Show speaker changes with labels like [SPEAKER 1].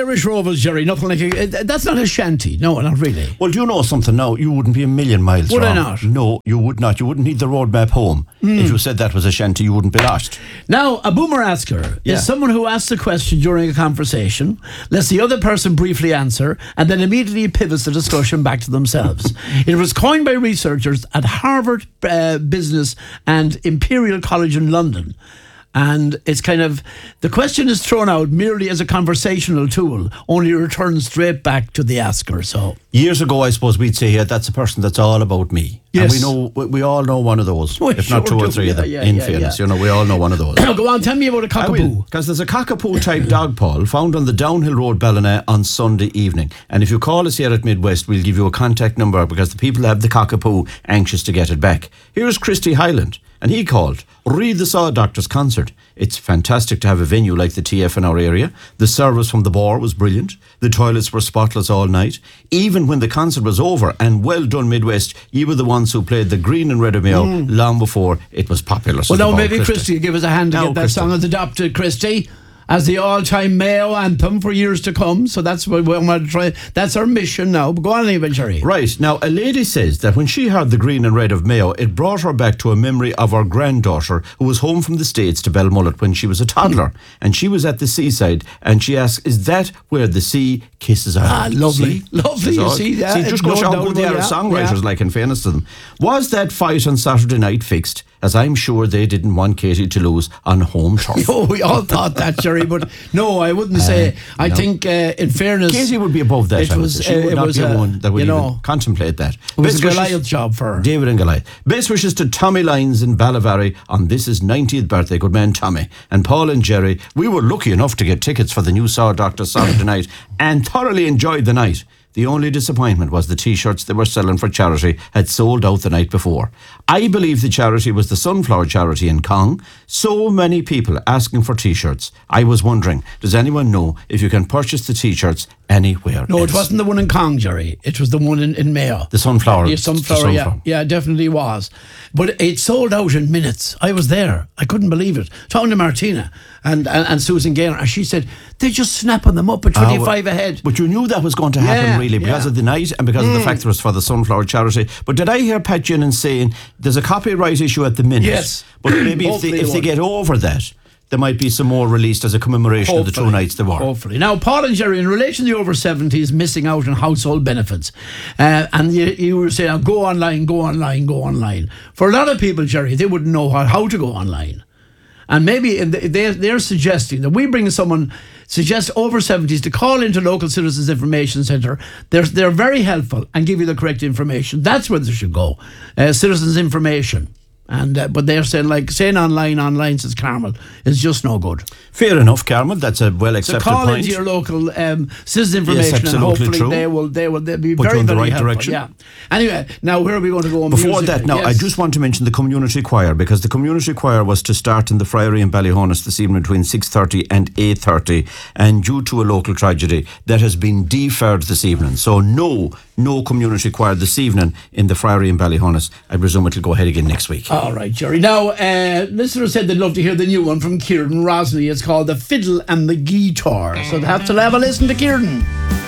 [SPEAKER 1] Irish Rovers, Jerry. Nothing like that's not a shanty. No, not really.
[SPEAKER 2] Well, do you know something now? You wouldn't be a million miles
[SPEAKER 1] Would
[SPEAKER 2] wrong.
[SPEAKER 1] I not?
[SPEAKER 2] No, you would not. You wouldn't need the road map home. If you said that was a shanty, you wouldn't be lost.
[SPEAKER 1] Now, a boomer asker
[SPEAKER 2] Yeah.
[SPEAKER 1] is someone who asks a question during a conversation, lets the other person briefly answer, and then immediately pivots the discussion back to themselves. It was coined by researchers at Harvard Business and Imperial College in London. And it's kind of, the question is thrown out merely as a conversational tool, only returns straight back to the asker. So
[SPEAKER 2] Years ago, I suppose we'd say, that's a person that's all about me.
[SPEAKER 1] Yes.
[SPEAKER 2] And we all know one of those,
[SPEAKER 1] We
[SPEAKER 2] if not
[SPEAKER 1] sure
[SPEAKER 2] two or
[SPEAKER 1] do.
[SPEAKER 2] three of them,
[SPEAKER 1] Yeah,
[SPEAKER 2] in
[SPEAKER 1] yeah,
[SPEAKER 2] fairness.
[SPEAKER 1] yeah.
[SPEAKER 2] We all know one of those.
[SPEAKER 1] go on, tell me about a cockapoo.
[SPEAKER 2] Because there's a cockapoo type dog, Paul, found on the Downhill Road, Ballina, on Sunday evening. And if you call us here at Midwest, we'll give you a contact number because the people have the cockapoo anxious to get it back. Here's Christy Hyland, and he called Read the Saw Doctors concert. It's fantastic to have a venue like the TF in our area. The service from the bar was brilliant. The toilets were spotless all night. Even when the concert was over, and well done Midwest, you were the ones who played the green and red of Mayo long before it was popular.
[SPEAKER 1] Well, now maybe Christy will give us a hand to
[SPEAKER 2] Now,
[SPEAKER 1] get that
[SPEAKER 2] Christy.
[SPEAKER 1] song adopted, Christy, as the all-time Mayo anthem for years to come. So that's what we want to try. That's our mission now. But go on, even, Jerry.
[SPEAKER 2] Right, now a lady says that when she heard the green and red of Mayo, it brought her back to a memory of her granddaughter who was home from the States to Belmullet when she was a toddler. And she was at the seaside and she asked, is that where the sea kisses Ireland?
[SPEAKER 1] Lovely.
[SPEAKER 2] See?
[SPEAKER 1] Lovely, you see, yeah,
[SPEAKER 2] See,
[SPEAKER 1] it's
[SPEAKER 2] just
[SPEAKER 1] no
[SPEAKER 2] goes to how
[SPEAKER 1] doubt
[SPEAKER 2] good they
[SPEAKER 1] about
[SPEAKER 2] are as
[SPEAKER 1] that,
[SPEAKER 2] songwriters,
[SPEAKER 1] yeah.
[SPEAKER 2] like, in fairness to them. Was that fight on Saturday night fixed? As I'm sure they didn't want Katie to lose on home turf.
[SPEAKER 1] Oh, we all thought that, Jerry, but no, I wouldn't say. I think, in fairness,
[SPEAKER 2] Katie would be above that.
[SPEAKER 1] It
[SPEAKER 2] I would
[SPEAKER 1] was-
[SPEAKER 2] say. She would
[SPEAKER 1] it
[SPEAKER 2] not
[SPEAKER 1] was
[SPEAKER 2] be
[SPEAKER 1] a-
[SPEAKER 2] one that would
[SPEAKER 1] you
[SPEAKER 2] even
[SPEAKER 1] know,
[SPEAKER 2] contemplate that.
[SPEAKER 1] it was
[SPEAKER 2] Best
[SPEAKER 1] a
[SPEAKER 2] wishes-
[SPEAKER 1] Goliath job for her.
[SPEAKER 2] David and Goliath. Best wishes to Tommy Lyons in Ballavary on this his 90th birthday. Good man, Tommy. And Paul and Jerry, we were lucky enough to get tickets for the new Saw Doctor Saturday night and thoroughly enjoyed the night. The only disappointment was the T-shirts they were selling for charity had sold out the night before. I believe the charity was the Sunflower Charity in Cong. So many people asking for T-shirts. I was wondering, does anyone know if you can purchase the T-shirts anywhere
[SPEAKER 1] No,
[SPEAKER 2] else?
[SPEAKER 1] it wasn't the one in Cong, Jerry. It was the one in Mayo.
[SPEAKER 2] The Sunflower.
[SPEAKER 1] Yeah, sunflower, yeah. Yeah, it definitely was. But it sold out in minutes. I was there. I couldn't believe it. Talking to Martina and Susan Gaynor, and she said, they're just snapping them up at 25 ahead.
[SPEAKER 2] But you knew that was going to happen,
[SPEAKER 1] Yeah,
[SPEAKER 2] really, because
[SPEAKER 1] yeah.
[SPEAKER 2] of the night and because of the fact it was for the Sunflower Charity. But did I hear Pat Ginnan saying there's a copyright issue at the minute?
[SPEAKER 1] Yes.
[SPEAKER 2] But maybe if
[SPEAKER 1] Hopefully
[SPEAKER 2] they
[SPEAKER 1] won't.
[SPEAKER 2] get over that, there might be some more released as a commemoration of the two nights there were.
[SPEAKER 1] Hopefully. Now, Paul and Jerry, in relation to the over 70s missing out on household benefits, and you were saying, go online, go online, go online. For a lot of people, Jerry, they wouldn't know how to go online. And maybe they're suggesting that we bring someone, suggest over 70s to call into local Citizens Information Centre. They're very helpful and give you the correct information. That's where they should go. Citizens Information. And but they're saying, like, saying online, says Carmel, is just no good.
[SPEAKER 2] Fair enough, Carmel. That's a well
[SPEAKER 1] So
[SPEAKER 2] accepted
[SPEAKER 1] call
[SPEAKER 2] point.
[SPEAKER 1] into your local Citizen Information, and
[SPEAKER 2] absolutely
[SPEAKER 1] hopefully
[SPEAKER 2] true.
[SPEAKER 1] they'll be
[SPEAKER 2] Put you
[SPEAKER 1] very,
[SPEAKER 2] in the
[SPEAKER 1] very
[SPEAKER 2] right
[SPEAKER 1] helpful.
[SPEAKER 2] direction.
[SPEAKER 1] Yeah. Anyway, now where are we going to go on
[SPEAKER 2] Before
[SPEAKER 1] music?
[SPEAKER 2] that, now,
[SPEAKER 1] Yes.
[SPEAKER 2] I just want to mention the community choir, because the community choir was to start in the Friary in Ballyhonus this evening between 6:30 and 8:30, and due to a local tragedy, that has been deferred this evening. So no community choir this evening in the Friary in Ballyhonus. I presume it'll go ahead again next week.
[SPEAKER 1] All right, Jerry. Now, listeners said they'd love to hear the new one from Kieran Rosny. It's called The Fiddle and the Guitar. So they have to have a listen to Kieran.